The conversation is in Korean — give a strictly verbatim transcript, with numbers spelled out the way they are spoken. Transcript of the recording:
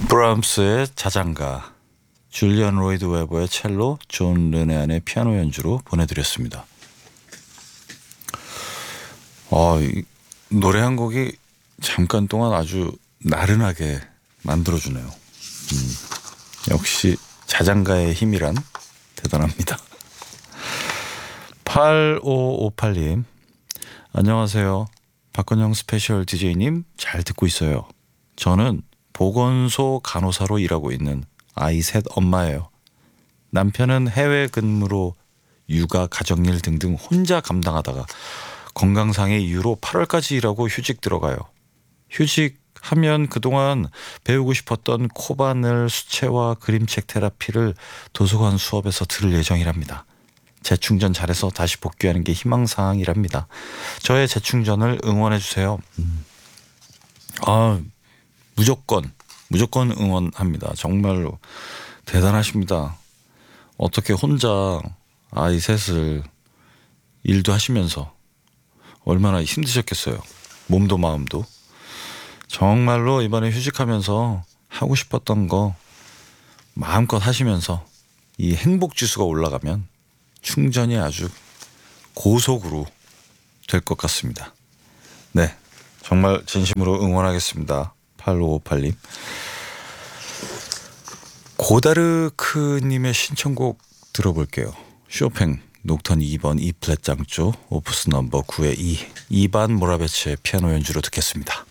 브람스의 자장가, 줄리안 로이드 웨버의 첼로, 존 르네안의 피아노 연주로 보내드렸습니다. 어, 이 노래 한 곡이 잠깐 동안 아주 나른하게 만들어주네요. 음, 역시 자장가의 힘이란 대단합니다. 팔오오팔 님 안녕하세요. 박건영 스페셜 디제이님 잘 듣고 있어요. 저는 보건소 간호사로 일하고 있는 아이 셋 엄마예요. 남편은 해외 근무로 육아, 가정일 등등 혼자 감당하다가 건강상의 이유로 팔월까지 일하고 휴직 들어가요. 휴직하면 그동안 배우고 싶었던 코바늘, 수채화, 그림책 테라피를 도서관 수업에서 들을 예정이랍니다. 재충전 잘해서 다시 복귀하는 게 희망사항이랍니다. 저의 재충전을 응원해주세요. 음. 아, 무조건 무조건 응원합니다. 정말로 대단하십니다. 어떻게 혼자 아이 셋을 일도 하시면서 얼마나 힘드셨겠어요. 몸도 마음도. 정말로 이번에 휴직하면서 하고 싶었던 거 마음껏 하시면서 이 행복 지수가 올라가면 충전이 아주 고속으로 될 것 같습니다. 네, 정말 진심으로 응원하겠습니다. 팔오오팔 님. 고다르크님의 신청곡 들어볼게요. 쇼팽 녹턴 이 번 E 플랫 장조 오프스 넘버 구의 이 이반 모라베츠의 피아노 연주로 듣겠습니다.